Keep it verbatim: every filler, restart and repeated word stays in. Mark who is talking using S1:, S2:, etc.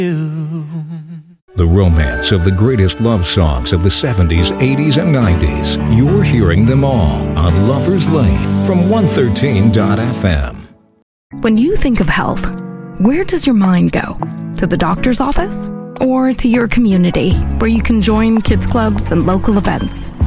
S1: The romance of the greatest love songs of the seventies, eighties, and nineties. You're hearing them all on Lover's Lane from one thirteen dot f m.
S2: When you think of health, where does your mind go? To the doctor's office? Or to your community, where you can join kids clubs and local events?